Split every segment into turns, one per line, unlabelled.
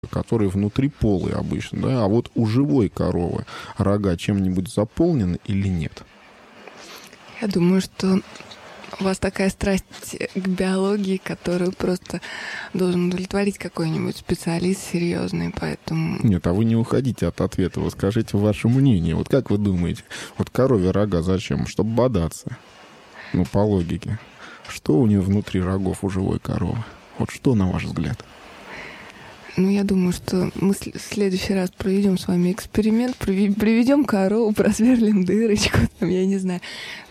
которые внутри полые обычно, да, а вот у живой коровы рога чем-нибудь заполнены или нет?
Я думаю, что у вас такая страсть к биологии, которую просто должен удовлетворить какой-нибудь специалист серьезный, поэтому...
Нет, а вы не уходите от ответа, вы скажите ваше мнение. Вот как вы думаете, вот корове рога зачем? Чтобы бодаться. Ну, по логике. Что у нее внутри рогов у живой коровы? Вот что, на ваш взгляд?
Ну, я думаю, что мы в следующий раз проведем с вами эксперимент, приведем корову, просверлим дырочку, там, я не знаю.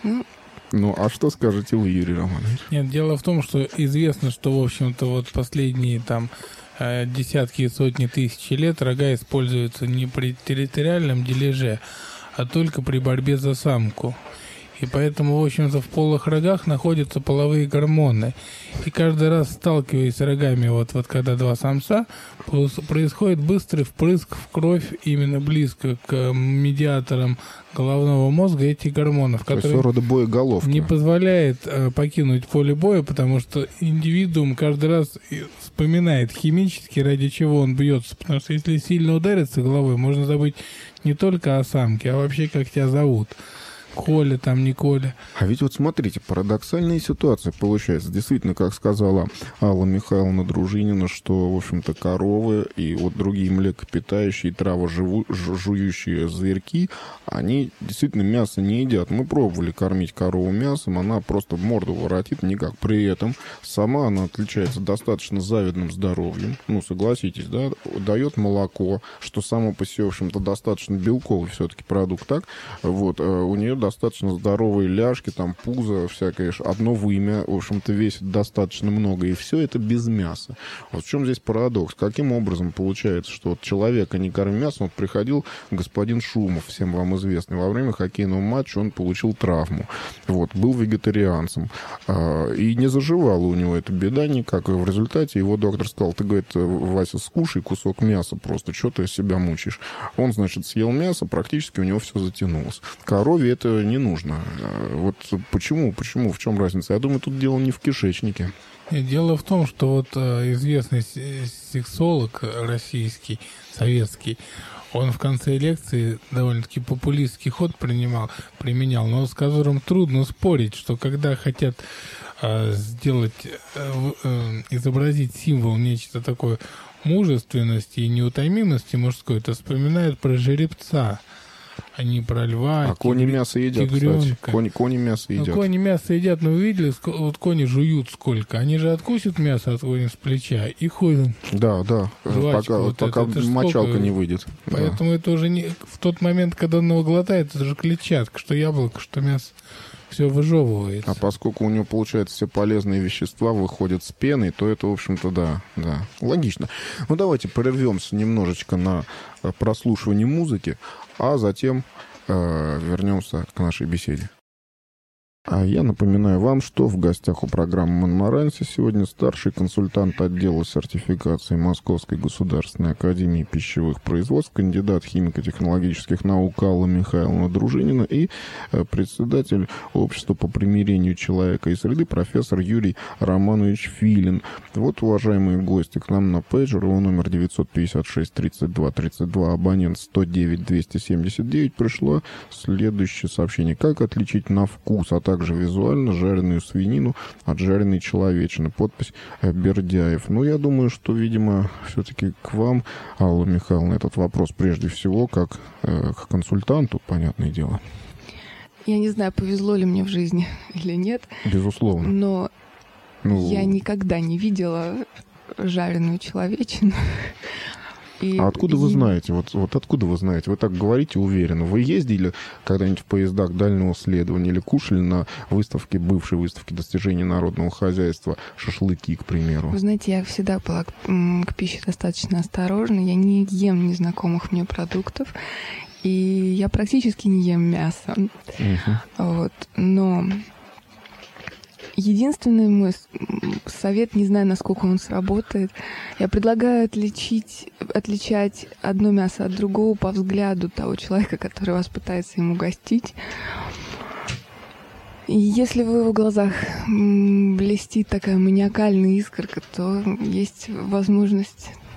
Ну, а что скажете вы, Юрий Романович?
Нет, дело в том, что известно, что, в общем-то, вот последние там десятки и сотни тысяч лет рога используются не при территориальном дележе, а только при борьбе за самку. И поэтому, в общем-то, в полых рогах находятся половые гормоны. И каждый раз, сталкиваясь с рогами, вот когда два самца, происходит быстрый впрыск в кровь именно близко к медиаторам головного мозга этих гормонов, которые не позволяет покинуть поле боя, потому что индивидуум каждый раз вспоминает химически, ради чего он бьется. Потому что если сильно удариться головой, можно забыть не только о самке, а вообще, как тебя зовут. Коля там, не Коля.
А ведь вот смотрите, парадоксальная ситуация получается. Действительно, как сказала Алла Михайловна Дружинина, что, в общем-то, коровы и вот другие млекопитающие, травожующие зверьки, они действительно мясо не едят. Мы пробовали кормить корову мясом, она просто морду воротит никак. При этом сама она отличается достаточно завидным здоровьем. Ну, согласитесь, да? Дает молоко, что само по себе, в общем-то, достаточно белковый все-таки продукт, так? Вот, у нее достаточно здоровые ляжки, там пузо всякое, одно вымя, в общем-то, весит достаточно много, и все это без мяса. Вот в чем здесь парадокс? Каким образом получается, что вот человека не кормя мясом, вот приходил господин Шумов, всем вам известный, во время хоккейного матча он получил травму, вот, был вегетарианцем, и не заживала у него эта беда никак, и в результате его доктор сказал: ты, говорит, Вася, скушай кусок мяса просто, что ты себя мучаешь? Он, значит, съел мясо, практически у него все затянулось. Корове это не нужно. Вот почему? В чем разница? Я думаю, тут дело не в кишечнике.
Дело в том, что вот известный сексолог российский, советский, он в конце лекции довольно-таки популистский ход применял, но с которым трудно спорить, что когда хотят изобразить символ, нечто такое мужественности и неутомимости мужской, то вспоминают про жеребца, а не про льва,
а кони мясо едят,
тигренка.
Кстати. Кони мясо едят.
Кони мясо едят, но вы видели, вот кони жуют сколько? Они же откусят мясо от кони с плеча и ходят.
Да,
жвачку,
пока мочалка не выйдет.
Поэтому это уже не в тот момент, когда он его глотает, это же клетчатка, что яблоко, что мясо. Все выжевывается.
А поскольку у него, получается, все полезные вещества выходят с пеной, то это, в общем-то, да, логично. Ну, давайте прервемся немножечко на прослушивание музыки, а затем вернемся к нашей беседе. А я напоминаю вам, что в гостях у программы «Монморанси» сегодня старший консультант отдела сертификации Московской государственной академии пищевых производств, кандидат химико-технологических наук Алла Михайловна Дружинина и председатель общества по примирению человека и среды профессор Юрий Романович Филин. Вот, уважаемые гости, к нам на пейджер, его номер 956-32-32, абонент 109-279, пришло следующее сообщение. Как отличить на вкус, а также визуально жареную свинину от жареной человечины? Подпись Бердяев. Ну, я думаю, что, видимо, все-таки к вам, Алла Михайловна, этот вопрос прежде всего как к консультанту, понятное дело.
Я не знаю, повезло ли мне в жизни или нет.
Безусловно.
Но я никогда не видела жареную человечину.
А откуда вы знаете? Вот откуда вы знаете? Вы так говорите уверенно. Вы ездили когда-нибудь в поездах дальнего следования или кушали на выставке, бывшей выставке достижений народного хозяйства, шашлыки, к примеру?
Вы знаете, я всегда была к пище достаточно осторожна. Я не ем незнакомых мне продуктов. И я практически не ем мясо. Вот. Но единственный мой совет, не знаю, насколько он сработает, я предлагаю отличать одно мясо от другого по взгляду того человека, который вас пытается им угостить. И если в его глазах блестит такая маниакальная искорка, то есть возможность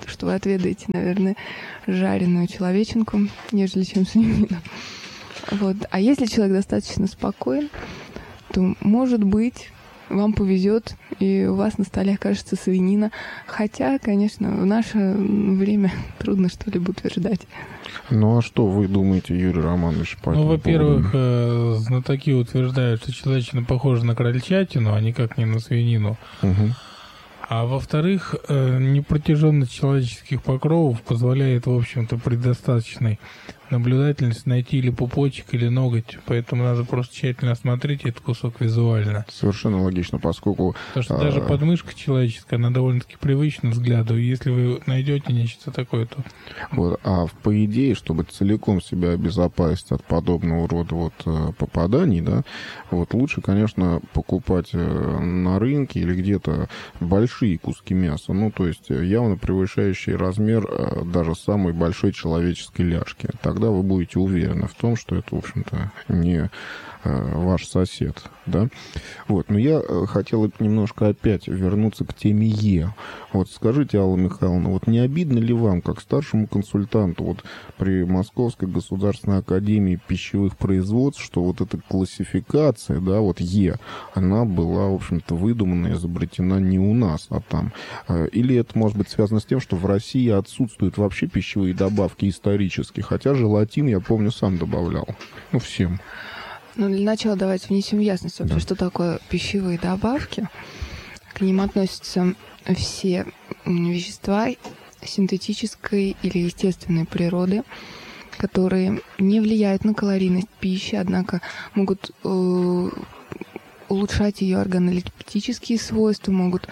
что вы отведаете, наверное, жареную человеченку, нежели чем свинину. Вот. А если человек достаточно спокоен, то, может быть, вам повезет, и у вас на столе окажется свинина. Хотя, конечно, в наше время трудно что-либо утверждать.
Ну а что вы думаете, Юрий Романович, по этому
во-первых,
поводу?
знатоки утверждают, что человечина похожа на крольчатину, а никак не на свинину.
Угу.
А во-вторых, непротяженность человеческих покровов позволяет, в общем-то, при достаточной наблюдательности найти или пупочек, или ноготь. Поэтому надо просто тщательно осмотреть этот кусок визуально.
Совершенно логично, поскольку...
Потому что даже подмышка человеческая, она довольно-таки привычна взгляду. И если вы найдете нечто такое, то...
Вот, а по идее, чтобы целиком себя обезопасить от подобного рода вот попаданий, да, вот лучше, конечно, покупать на рынке или где-то большие куски мяса, ну, то есть явно превышающие размер даже самой большой человеческой ляжки. Тогда вы будете уверены в том, что это, в общем-то, не ваш сосед, да. Вот, но я хотел немножко опять вернуться к теме Е. Вот скажите, Алла Михайловна, вот не обидно ли вам, как старшему консультанту вот при Московской государственной академии пищевых производств, что вот эта классификация, да, вот Е, она была, в общем-то, выдумана, изобретена не у нас, а там. Или это может быть связано с тем, что в России отсутствуют вообще пищевые добавки исторически, хотя желатин, я помню, сам добавлял. Ну, всем.
Ну, для начала давайте внесем ясность вообще, что такое пищевые добавки. К ним относятся все вещества синтетической или естественной природы, которые не влияют на калорийность пищи, однако могут улучшать ее органолептические свойства, могут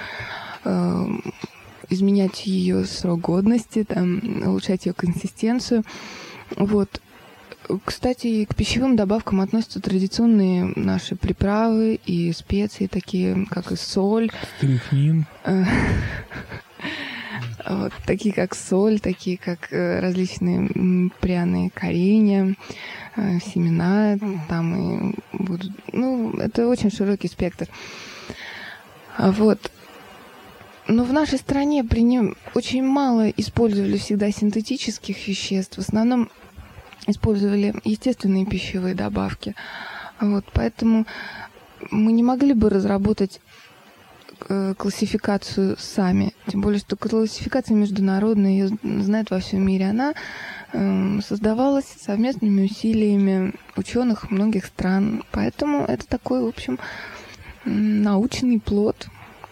изменять ее срок годности, там, улучшать ее консистенцию. Вот. Кстати, к пищевым добавкам относятся традиционные наши приправы и специи, такие как и соль.
Стрихнин.
Вот, такие как соль, такие как различные пряные коренья, семена, там и будут... Ну, это очень широкий спектр. Вот. Но в нашей стране очень мало использовали всегда синтетических веществ. В основном использовали естественные пищевые добавки. Вот, поэтому мы не могли бы разработать классификацию сами. Тем более, что классификация международная, ее знают во всем мире. Она создавалась совместными усилиями ученых многих стран. Поэтому это такой, в общем, научный плод.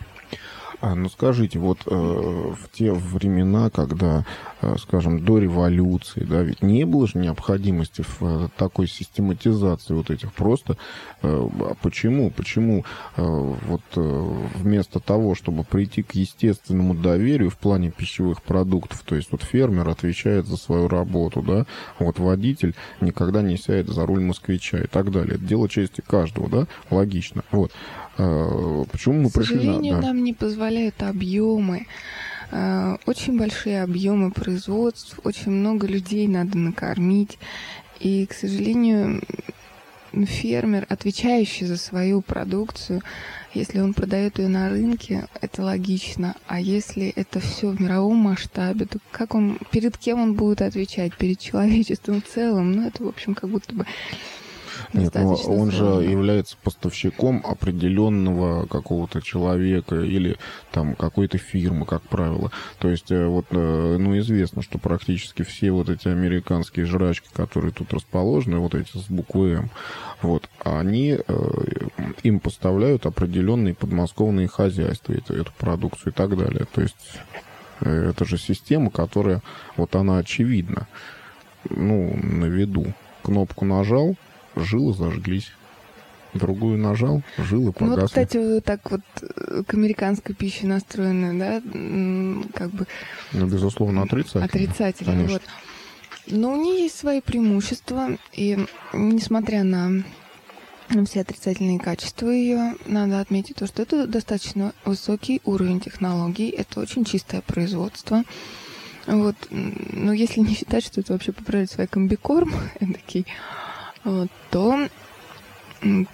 Ну скажите, вот в те времена, когда, скажем, до революции, да, ведь не было же необходимости в такой систематизации вот этих просто. Почему вот вместо того, чтобы прийти к естественному доверию в плане пищевых продуктов, то есть вот фермер отвечает за свою работу, да, вот водитель никогда не сядет за руль москвича и так далее. Это дело чести каждого, да, логично. Вот. Почему мы пришли на...
К сожалению, нам не позволяют объемы. Очень большие объемы производств, очень много людей надо накормить. И, к сожалению, фермер, отвечающий за свою продукцию, если он продает ее на рынке, это логично. А если это все в мировом масштабе, то перед кем он будет отвечать? Перед человечеством в целом? Ну, это, в общем, как будто бы...
Нет, но он же является поставщиком определенного какого-то человека или там какой-то фирмы, как правило. То есть вот, ну, известно, что практически все вот эти американские жрачки, которые тут расположены, вот эти с буквы М, вот, они им поставляют определенные подмосковные хозяйства, эту продукцию и так далее. То есть это же система, которая, вот она очевидна, ну, на виду. Кнопку нажал, жилы зажглись. Другую нажал, жилы погасли.
Ну, вот, кстати, вы так вот к американской пище настроены, да, как бы...
Ну, безусловно, отрицательно.
Отрицательно,
конечно.
вот. Но у нее есть свои преимущества, и несмотря на все отрицательные качества ее, надо отметить то, что это достаточно высокий уровень технологий, это очень чистое производство. Вот. Но если не считать, что это вообще поправить свой комбикорм, такой, вот, то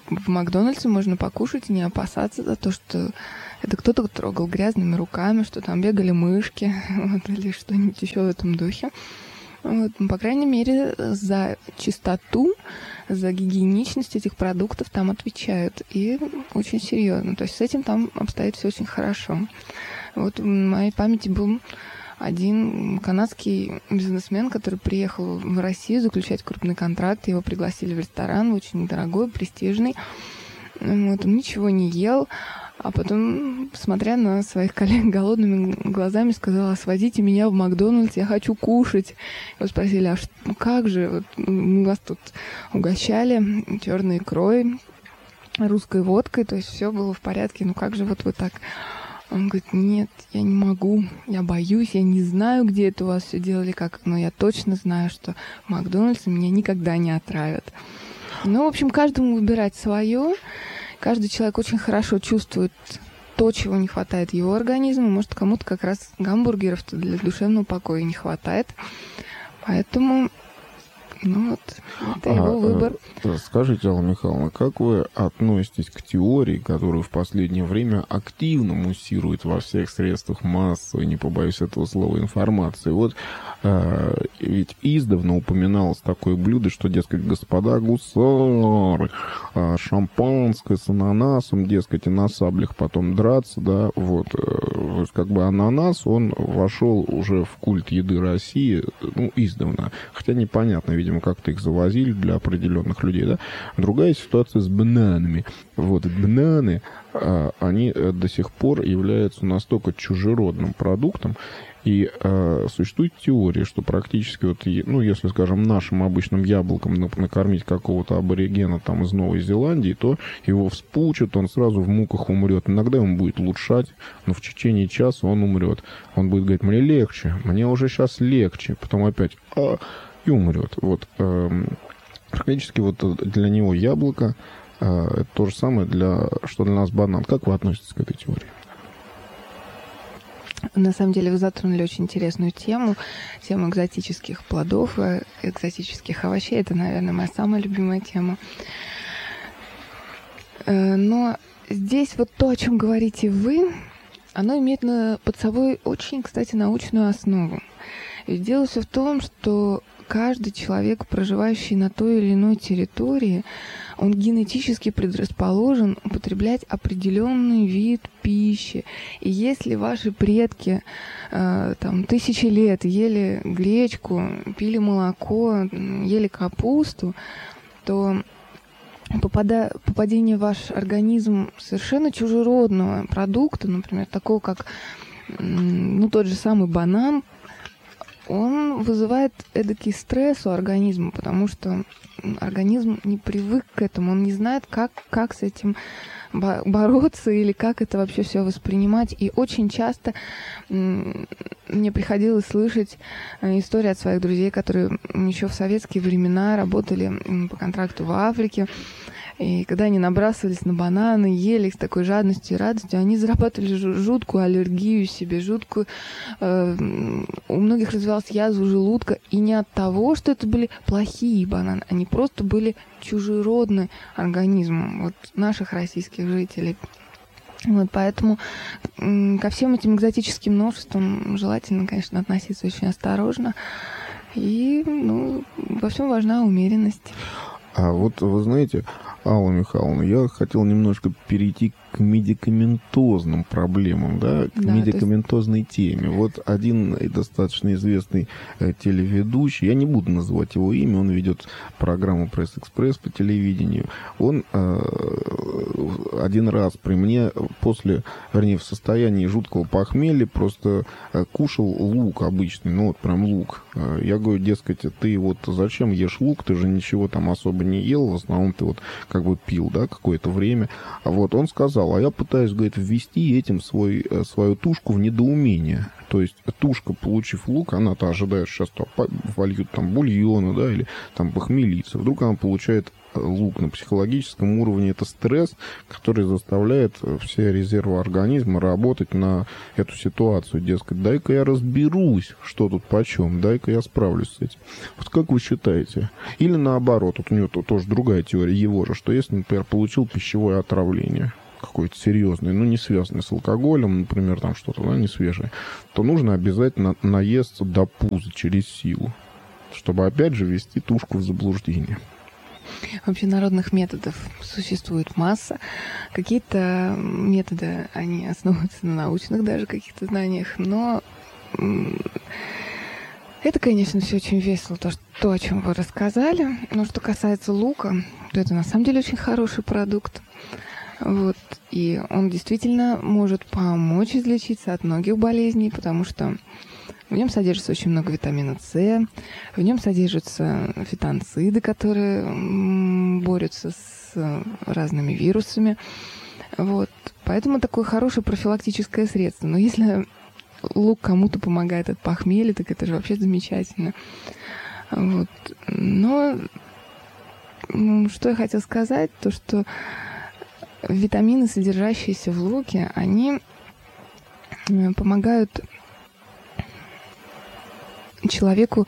в Макдональдсе можно покушать и не опасаться за то, что это кто-то трогал грязными руками, что там бегали мышки, вот, или что-нибудь еще в этом духе. Вот, по крайней мере, за чистоту, за гигиеничность этих продуктов там отвечают. И очень серьезно. То есть с этим там обстоит все очень хорошо. Вот в моей памяти был один канадский бизнесмен, который приехал в Россию заключать крупный контракт. Его пригласили в ресторан, очень дорогой, престижный. Вот, он ничего не ел. А потом, смотря на своих коллег голодными глазами, сказала: свозите меня в Макдональдс, я хочу кушать. Его спросили: а как же? Вот, мы вас тут угощали черной икрой, русской водкой, то есть все было в порядке. Ну как же вот вы так? Он говорит: нет, я не могу, я боюсь, я не знаю, где это у вас все делали, как, но я точно знаю, что в Макдональдсе меня никогда не отравят. Ну, в общем, каждому выбирать свое. Каждый человек очень хорошо чувствует то, чего не хватает его организму. Может, кому-то как раз гамбургеров для душевного покоя не хватает. Поэтому, ну вот, это его выбор.
Скажите, Алла Михайловна, как вы относитесь к теории, которую в последнее время активно муссирует во всех средствах массовой, не побоюсь этого слова, информации? Вот ведь издавна упоминалось такое блюдо, что, дескать, господа гусары, шампанское с ананасом, дескать, и на саблях потом драться, да, вот, как бы ананас, он вошел уже в культ еды России, ну, издавна, хотя непонятно, видимо, как-то их завозили для определенных людей, да. Другая ситуация с бананами. Вот, бананы, они до сих пор являются настолько чужеродным продуктом, и существует теория, что практически, вот, ну, если, скажем, нашим обычным яблоком накормить какого-то аборигена там из Новой Зеландии, то его вспучат, он сразу в муках умрет. Иногда ему будет улучшать, но в течение часа он умрет. Он будет говорить: мне легче, мне уже сейчас легче, потом опять и умрет. Вот, практически вот для него яблоко это то же самое, что для нас банан. Как вы относитесь к этой теории?
На самом деле вы затронули очень интересную тему экзотических плодов, экзотических овощей. Это, наверное, моя самая любимая тема. Но здесь вот то, о чем говорите вы, оно имеет под собой очень, кстати, научную основу. Ведь дело все в том, что каждый человек, проживающий на той или иной территории, он генетически предрасположен употреблять определенный вид пищи. И если ваши предки там, тысячи лет ели гречку, пили молоко, ели капусту, то попадение в ваш организм совершенно чужеродного продукта, например, такого как тот же самый банан, он вызывает эдакий стресс у организма, потому что организм не привык к этому, он не знает, как с этим бороться или как это вообще все воспринимать. И очень часто мне приходилось слышать истории от своих друзей, которые еще в советские времена работали по контракту в Африке. И когда они набрасывались на бананы, ели их с такой жадностью и радостью, они зарабатывали жуткую аллергию себе, у многих развивалась язва желудка. И не от того, что это были плохие бананы, они просто были чужеродны организму вот наших российских жителей. Вот, поэтому ко всем этим экзотическим новшествам желательно, конечно, относиться очень осторожно. И, во всем важна умеренность.
А вот вы знаете, Алла Михайловна, я хотел немножко перейти к медикаментозным проблемам, да, к медикаментозной теме. Вот один достаточно известный телеведущий, я не буду называть его имя, он ведет программу «Пресс-экспресс» по телевидению. Он один раз при мне в состоянии жуткого похмелья просто кушал лук обычный, вот прям лук. Я говорю: дескать, ты вот зачем ешь лук, ты же ничего там особо не ел, в основном ты вот как бы пил, да, какое-то время. А вот он сказал: а я пытаюсь, говорит, ввести этим свою тушку в недоумение. То есть тушка, получив лук, она-то ожидает, сейчас вольют там бульона, да, или там похмелиться. Вдруг она получает лук на психологическом уровне это стресс, который заставляет все резервы организма работать на эту ситуацию. Дескать, дай-ка я разберусь, что тут почем, дай-ка я справлюсь с этим. Вот как вы считаете? Или наоборот, вот у него тоже другая теория его же, что если, например, получил пищевое отравление, какое-то серьезное, ну, не связанное с алкоголем, например, там что-то, да, не свежее, то нужно обязательно наесться до пуза через силу, чтобы, опять же, ввести тушку в заблуждение.
Вообще народных методов существует масса. Какие-то методы, они основываются на научных даже каких-то знаниях, но это, конечно, все очень весело, то, о чем вы рассказали. Но что касается лука, то это на самом деле очень хороший продукт. Вот. И он действительно может помочь излечиться от многих болезней, потому что в нем содержится очень много витамина С, в нем содержатся фитонциды, которые борются с разными вирусами. Вот. Поэтому такое хорошее профилактическое средство. Но если лук кому-то помогает от похмелья, так это же вообще замечательно. Вот. Но что я хотела сказать, то что витамины, содержащиеся в луке, они помогают человеку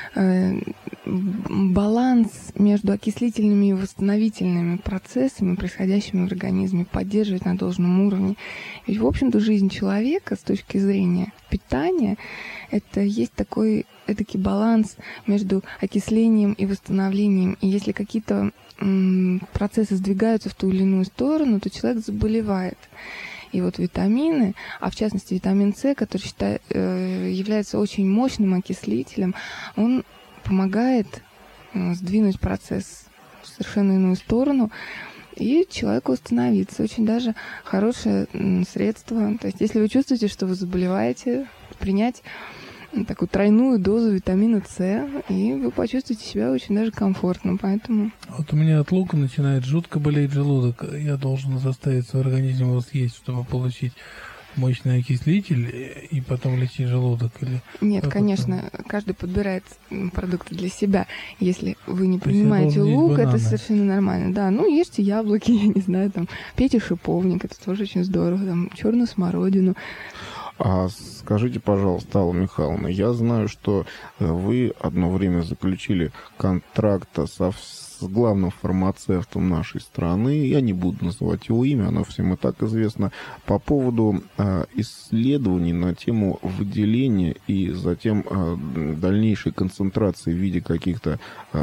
баланс между окислительными и восстановительными процессами, происходящими в организме, поддерживать на должном уровне. Ведь, в общем-то, жизнь человека с точки зрения питания — это есть такой эдакий баланс между окислением и восстановлением. И если какие-то процессы сдвигаются в ту или иную сторону, то человек заболевает. И вот витамины, а в частности витамин С, который является очень мощным окислителем, он помогает сдвинуть процесс в совершенно иную сторону и человеку восстановиться. Очень даже хорошее средство. То есть если вы чувствуете, что вы заболеваете, принять такую тройную дозу витамина С, и вы почувствуете себя очень даже комфортно, поэтому...
Вот у меня от лука начинает жутко болеть желудок. Я должен заставить свой организм его съесть, чтобы получить мощный окислитель и потом лечить желудок? Или
нет, конечно, каждый подбирает продукты для себя. Если вы не принимаете лук, это совершенно нормально. Да, ну ешьте яблоки, я не знаю, там, пейте шиповник, это тоже очень здорово, там, черную смородину.
А скажите, пожалуйста, Алла Михайловна, я знаю, что вы одно время заключили контракт с главным фармацевтом нашей страны, я не буду называть его имя, оно всем и так известно, по поводу исследований на тему выделения и затем дальнейшей концентрации в виде каких-то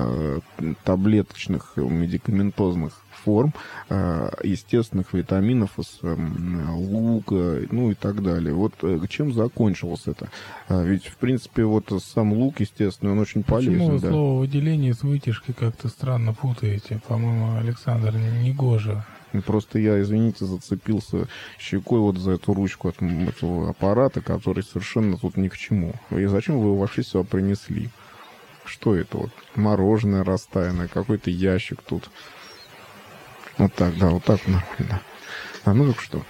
таблеточных медикаментозных форм естественных витаминов из лука, ну и так далее. Вот чем закончилось это? Ведь, в принципе, вот сам лук, естественно, он очень полезен.
Почему вы
да?
слово выделение с вытяжкой как-то странно путаете? По-моему, Александр, негоже.
Просто я, извините, зацепился щекой вот за эту ручку от этого аппарата, который совершенно тут ни к чему. И зачем вы его вообще сюда принесли? Что это вот? Мороженое растаянное, какой-то ящик тут. Вот так, да, вот так нормально. А ну так что?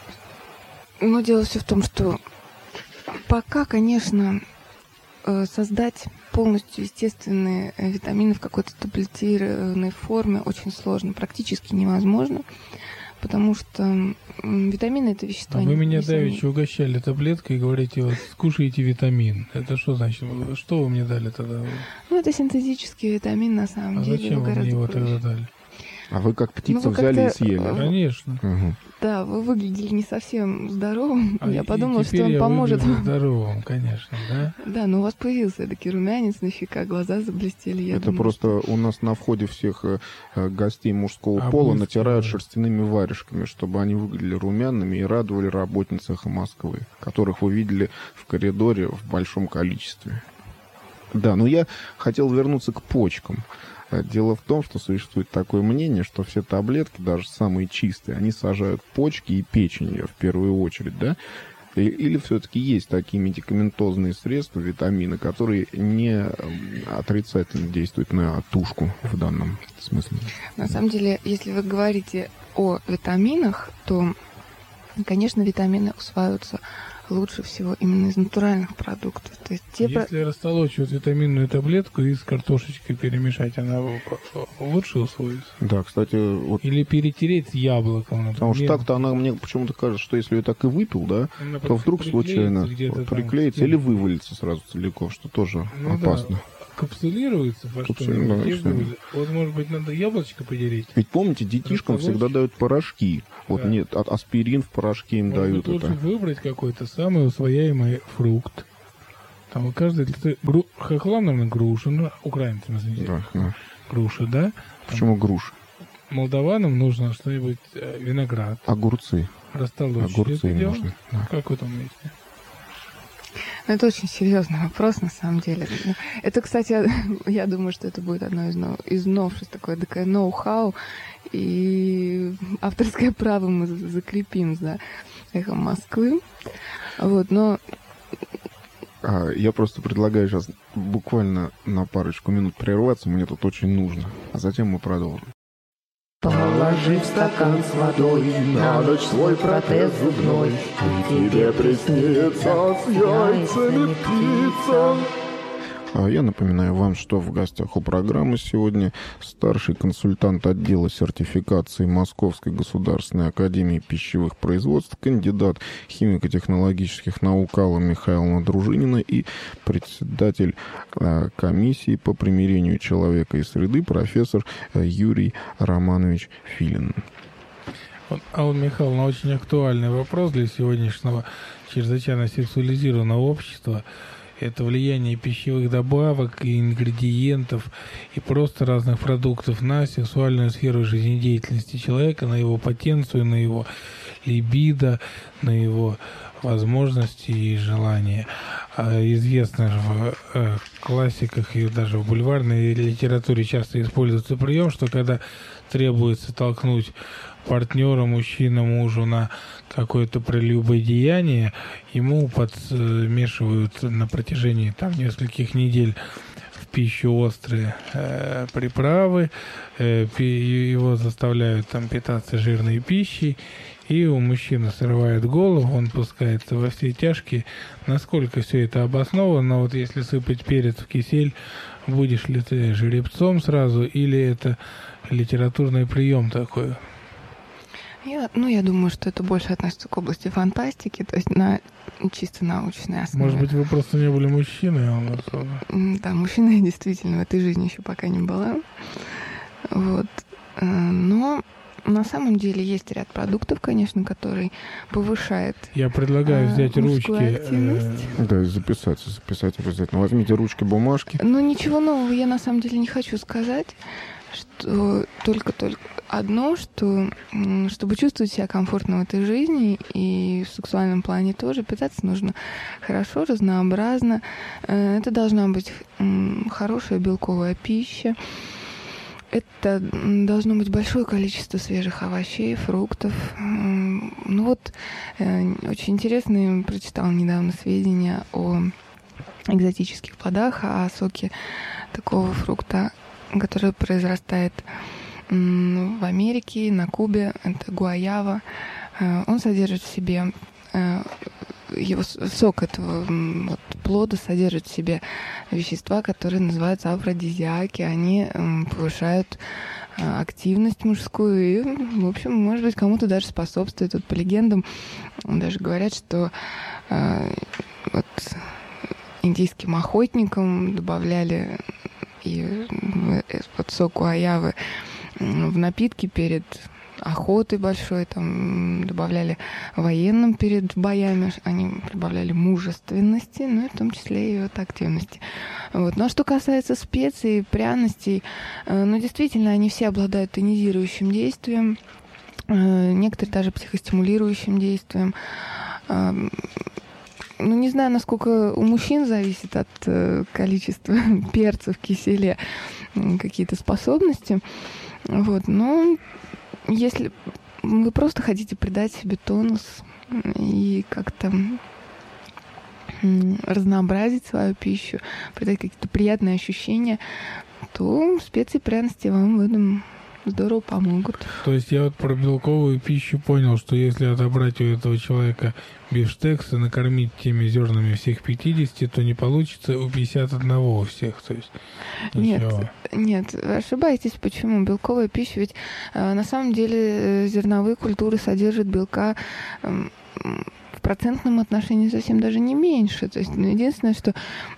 Ну, дело все в том, что пока, конечно, создать полностью естественные витамины в какой-то таблетированной форме очень сложно, практически невозможно, потому что витамины — это вещества...
А вы меня давеча угощали таблеткой и говорите, вот, скушайте витамин. Это что значит? Что вы мне дали тогда?
Ну, это синтетический витамин, на самом деле.
Зачем вы мне его тогда дали?
А вы как птица взяли и съели?
Конечно.
Угу.
Да, вы выглядели не совсем здоровым. Я подумала, что он
я
поможет вам.
Здоровым, конечно, да?
Да, но у вас появился таки румянец на щеках, глаза заблестели.
Это просто у нас на входе всех гостей мужского пола натирают шерстяными варежками, чтобы они выглядели румяными и радовали работниц «Эхо Москвы», которых вы видели в коридоре в большом количестве. Да, но я хотел вернуться к почкам. Дело в том, что существует такое мнение, что все таблетки, даже самые чистые, они сажают почки и печень в первую очередь, да? Или все-таки есть такие медикаментозные средства, витамины, которые не отрицательно действуют на тушку в данном смысле?
На самом деле, если вы говорите о витаминах, то, конечно, витамины усваиваются лучше всего именно из натуральных продуктов. То есть
Если растолочь вот витаминную таблетку и с картошечкой перемешать, она лучше усвоится?
Да, кстати, вот...
Или перетереть с яблоком, например.
Потому что так-то она мне почему-то кажется, что если я так и выпил, да,
она
то вдруг случайно приклеится или вывалится сразу целиком, что тоже опасно.
Да. Капсулируется во что-нибудь. Вот, может быть, надо яблочко поделить.
Ведь помните, детишкам всегда дают порошки. Вот
да.
Нет, аспирин в порошке им дают.
Лучше выбрать какой-то самый усвояемый фрукт. Там у каждой... Хохла, наверное, груша. Ну, украинцам, извините.
Да.
Груша, да?
Почему груша?
Молдаванам нужно что-нибудь, виноград.
Огурцы.
Растолочь.
Огурцы им нужны. Да.
Как вы думаете?
Это очень серьезный вопрос, на самом деле. Это, кстати, я думаю, что это будет одно из новшеств, такое ноу-хау, и авторское право мы закрепим за «Эхом Москвы». Вот, но...
Я просто предлагаю сейчас буквально на парочку минут прерваться, мне тут очень нужно, а затем мы продолжим.
Положи в стакан с водой на ночь свой протез зубной, и тебе приснится с яйцами птица.
Я напоминаю вам, что в гостях у программы сегодня старший консультант отдела сертификации Московской государственной академии пищевых производств, кандидат химико-технологических наук Алла Михайловна Дружинина и председатель комиссии по примирению человека и среды профессор Юрий Романович Филин.
Алла Михайловна, очень актуальный вопрос для сегодняшнего чрезвычайно сексуализированного общества. Это влияние пищевых добавок и ингредиентов и просто разных продуктов на сексуальную сферу жизнедеятельности человека, на его потенцию, на его либидо, на его возможности и желания. Известно в классиках и даже в бульварной литературе часто используется прием, что когда требуется толкнуть партнера, мужчина, мужу на какое-то прелюбодеяние, ему подмешивают на протяжении нескольких недель в пищу острые приправы, его заставляют питаться жирной пищей, и у мужчины срывает голову, он пускается во все тяжкие. Насколько все это обосновано? Вот если сыпать перец в кисель, будешь ли ты жеребцом сразу, или это литературный прием такой?
Я думаю, что это больше относится к области фантастики, то есть на чисто научной основе.
Может быть, вы просто не были мужчиной, а он особо.
Да, мужчиной действительно в этой жизни еще пока не была. Вот. Но на самом деле есть ряд продуктов, конечно, который повышает.
Я предлагаю взять ручки.
Да, и записать обязательно. Возьмите ручки, бумажки.
Ничего нового я на самом деле не хочу сказать. Что только одно, что чтобы чувствовать себя комфортно в этой жизни и в сексуальном плане тоже, питаться нужно хорошо, разнообразно. Это должна быть хорошая белковая пища. Это должно быть большое количество свежих овощей, фруктов. Очень интересно, прочитала недавно сведения о экзотических плодах, о соке такого фрукта, который произрастает в Америке, на Кубе. Это гуаява. Он содержит в себе... Сок этого плода содержит в себе вещества, которые называются афродизиаки. Они повышают активность мужскую и, в общем, может быть, кому-то даже способствует. По легендам даже говорят, что индийским охотникам добавляли и сок гуаявы в напитки перед охотой большой, добавляли военным перед боями, они прибавляли мужественности, и в том числе и активности. Ну а что касается специй, пряностей, действительно, они все обладают тонизирующим действием, некоторые даже психостимулирующим действием. Не знаю, насколько у мужчин зависит от количества перца в киселе какие-то способности. Но если вы просто хотите придать себе тонус и как-то разнообразить свою пищу, придать какие-то приятные ощущения, то специи и пряности вам в этом здорово помогут.
То есть я вот про белковую пищу понял, что если отобрать у этого человека бифштекс и накормить теми зернами всех 50, то не получится у 51 у всех. То есть ничего.
Нет, вы ошибаетесь. Почему? Белковая пища, ведь на самом деле зерновые культуры содержат белка в процентном отношении совсем даже не меньше. То есть единственное, что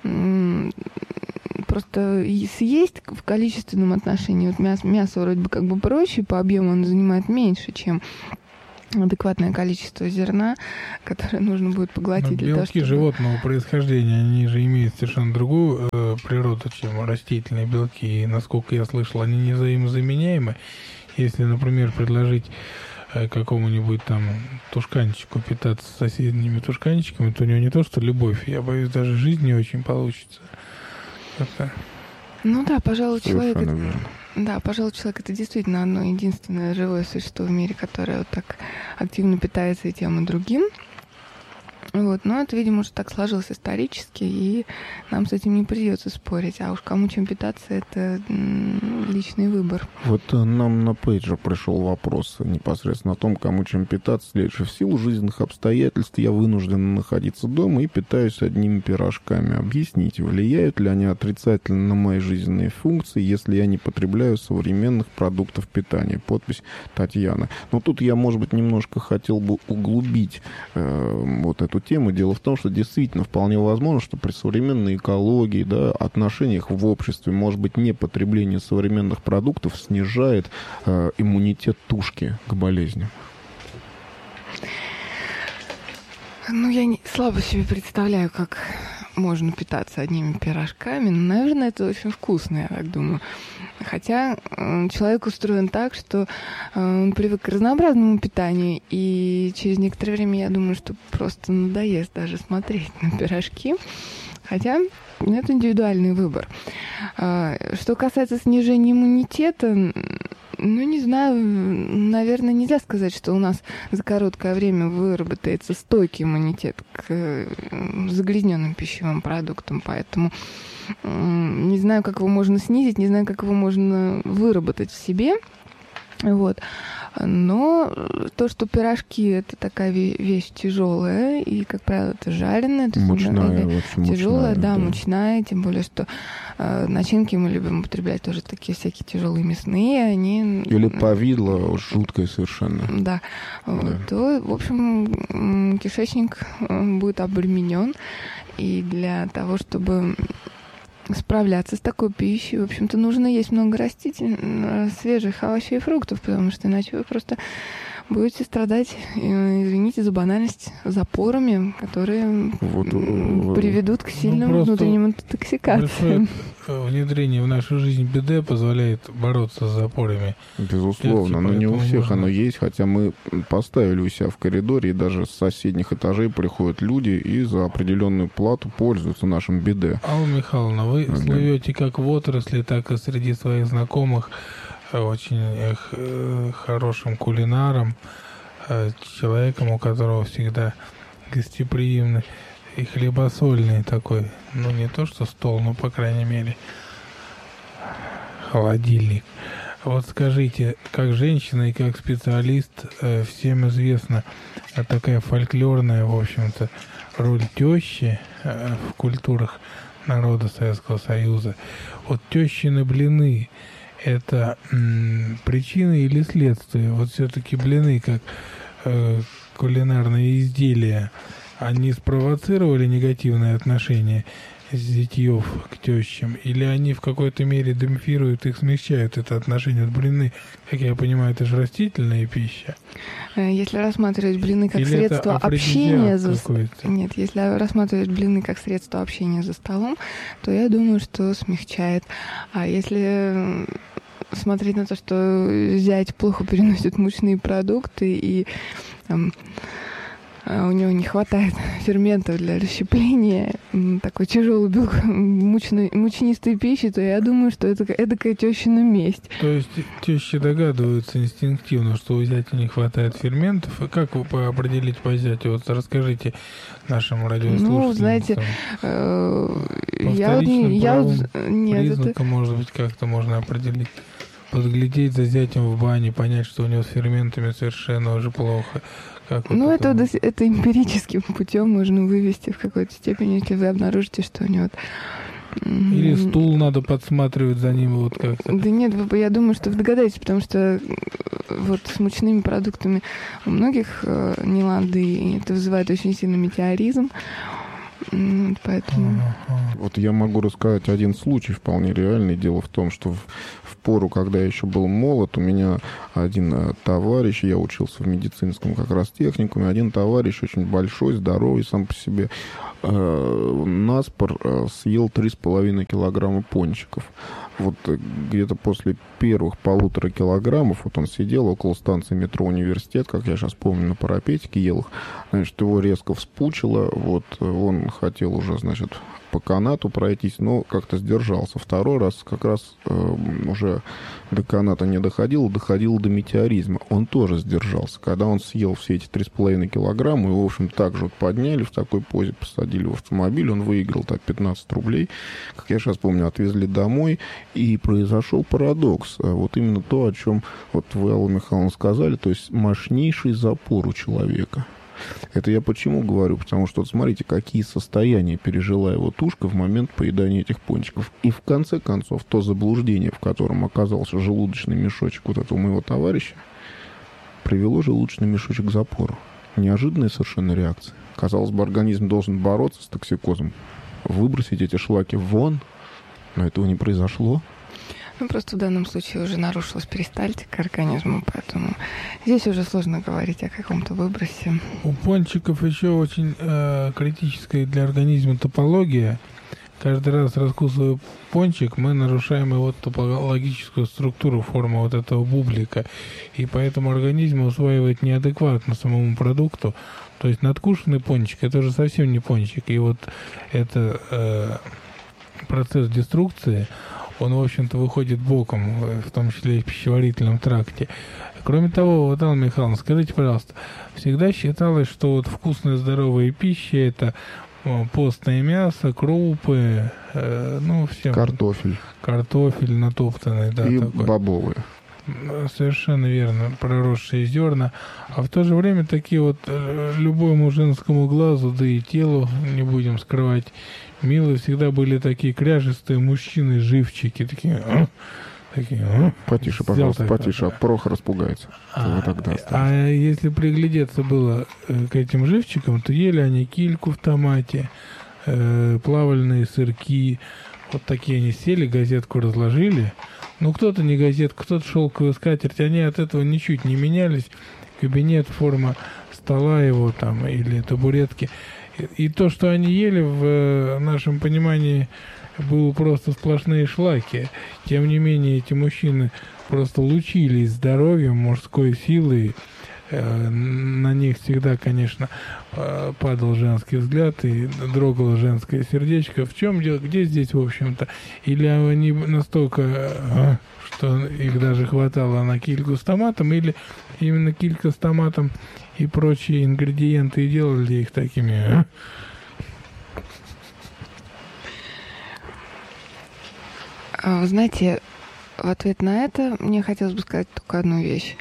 просто съесть в количественном отношении, вот мясо вроде бы как бы проще, по объему оно занимает меньше, чем адекватное количество зерна, которое нужно будет поглотить.
Белки того, чтобы... животного происхождения, они же имеют совершенно другую природу, чем растительные белки. И, насколько я слышал, они не взаимозаменяемы. Если, например, предложить какому-нибудь там тушканчику питаться соседними тушканчиками, то у него не то, что любовь, я боюсь, даже жизнь не очень получится. Это...
Ну да, пожалуй, человек это действительно одно единственное живое существо в мире, которое вот так активно питается и тем, и другим. Вот. Но это, видимо, уже так сложилось исторически, и нам с этим не придется спорить. А уж кому чем питаться, это личный выбор.
Вот нам на пейджер пришел вопрос непосредственно о том, кому чем питаться. Следующее. В силу жизненных обстоятельств я вынужден находиться дома и питаюсь одними пирожками. Объясните, влияют ли они отрицательно на мои жизненные функции, если я не потребляю современных продуктов питания? Подпись Татьяна. Но тут я, может быть, немножко хотел бы углубить вот эту тему. Дело в том, что действительно вполне возможно, что при современной экологии, да, отношениях в обществе, может быть, непотребление современных продуктов снижает иммунитет тушки к болезням.
Ну, я слабо себе представляю, как можно питаться одними пирожками. Но, наверное, это очень вкусно, я так думаю. Хотя человек устроен так, что он привык к разнообразному питанию, и через некоторое время, я думаю, что просто надоест даже смотреть на пирожки. Хотя это индивидуальный выбор. Что касается снижения иммунитета, ну, не знаю, наверное, нельзя сказать, что у нас за короткое время выработается стойкий иммунитет к загрязненным пищевым продуктам, поэтому не знаю, как его можно снизить, не знаю, как его можно выработать в себе. Вот. Но то, что пирожки — это такая вещь тяжелая, и, как правило, это жареная, то есть тяжелая, да, мучная, тем более, что начинки мы любим употреблять тоже такие всякие тяжелые мясные, они...
Или повидло жуткое совершенно.
Да. Вот. То, в общем, кишечник будет обременен, и для того, чтобы справляться с такой пищей, в общем-то, нужно есть много растительных, свежих овощей и фруктов, потому что иначе вы просто будете страдать, извините за банальность, запорами, которые приведут к сильным внутренним интоксикациям.
Внедрение в нашу жизнь биде позволяет бороться с запорами.
Безусловно, но не у всех оно есть, хотя мы поставили у себя в коридоре, и даже с соседних этажей приходят люди и за определенную плату пользуются нашим биде.
Алла Михайловна, вы слывете как в отрасли, так и среди своих знакомых очень хорошим кулинаром, человеком, у которого всегда гостеприимный и хлебосольный такой, ну не то что стол, но по крайней мере холодильник. Вот скажите, как женщина и как специалист, всем известна такая фольклорная, в общем-то, роль тещи в культурах народа Советского Союза. Вот тещины блины — это причина или следствие? Вот все-таки блины, как кулинарные изделия, они спровоцировали негативное отношение зятьев к тещам? Или они в какой-то мере демпфируют их, смягчают это отношение? Блины, как я понимаю, это же растительная пища.
Если рассматривать блины как средство общения если рассматривать блины как средство общения за столом, то я думаю, что смягчает. А если смотреть на то, что зять плохо переносит мучные продукты и у него не хватает ферментов для расщепления такой тяжелой мучнистой пищи, то я думаю, что это эдакая тещина месть.
То есть тещи догадываются инстинктивно, что у зятя не хватает ферментов. И как вы определить по зятю? Вот расскажите нашим радиослушателям.
Ну, знаете,
признаком, может быть, как-то можно определить. подглядеть за зятем в бане, понять, что у него с ферментами совершенно уже плохо. Как
Ну, это эмпирическим путем можно вывести в какой-то степени, если вы обнаружите, что у него...
Или стул надо подсматривать за ним вот как-то.
Да нет, я думаю, что вы догадаетесь, потому что вот с мучными продуктами у многих не лады, и это вызывает очень сильный метеоризм. Поэтому...
Вот я могу рассказать один случай вполне реальный. Дело в том, что в пору, когда я еще был молод, у меня один товарищ, я учился в медицинском как раз техникуме, один товарищ очень большой, здоровый сам по себе, наспор съел 3,5 килограмма пончиков. Вот где-то после первых 1,5 килограммов, вот он сидел около станции метро «Университет», как я сейчас помню, на парапетике ел их, значит, его резко вспучило, вот он хотел уже, значит, по канату пройтись, но как-то сдержался. Второй раз как раз уже до каната не доходил до метеоризма. Он тоже сдержался. Когда он съел все эти 3,5 килограмма, его, в общем, так же вот подняли в такой позе, посадили в автомобиль, он выиграл так 15 рублей, как я сейчас помню, отвезли домой, и произошел парадокс. Вот именно то, о чем вот вы, Алла Михайловна, сказали, то есть мощнейший запор у человека. Это я почему говорю? Потому что, вот смотрите, какие состояния пережила его тушка в момент поедания этих пончиков. И в конце концов, то заблуждение, в котором оказался желудочный мешочек вот этого моего товарища, привело желудочный мешочек к запору. Неожиданная совершенно реакция. Казалось бы, организм должен бороться с токсикозом, выбросить эти шлаки вон, но этого не произошло.
Ну, просто в данном случае уже нарушилась перистальтика организма, поэтому здесь уже сложно говорить о каком-то выбросе.
У пончиков еще очень критическая для организма топология. Каждый раз, раскусывая пончик, мы нарушаем его топологическую структуру, форму вот этого бублика. И поэтому организм усваивает неадекватно самому продукту. То есть надкушенный пончик — это уже совсем не пончик. И вот это процесс деструкции, он, в общем-то, выходит боком, в том числе и в пищеварительном тракте. Кроме того, вот, Алла Михайловна, скажите, пожалуйста, всегда считалось, что вот вкусная здоровая пища — это постное мясо, крупы, ну, все. Картофель натоптанный, да.
И
такой.
бобовые.
Совершенно верно, проросшие зерна. А в то же время такие вот любому женскому глазу, да и телу, не будем скрывать, милые всегда были такие кряжестые мужчины, живчики, такие...
Потише, пожалуйста, потише, а Прохор распугается.
А если приглядеться было к этим живчикам, то ели они кильку в томате, плавальные сырки. Вот такие они сели, газетку разложили. Ну, кто-то не газетку, кто-то шелковую скатерть. Они от этого ничуть не менялись. Кабинет, форма стола его там или табуретки. И то, что они ели, в нашем понимании, было просто сплошные шлаки. Тем не менее, эти мужчины просто лучились здоровьем, мужской силой. На них всегда, конечно, падал женский взгляд и дрогало женское сердечко. В чем дело? Где здесь, в общем-то? Или они настолько, что их даже хватало на кильку с томатом, или именно килька с томатом и прочие ингредиенты и делали их такими...
Вы знаете, в ответ на это мне хотелось бы сказать только одну вещь.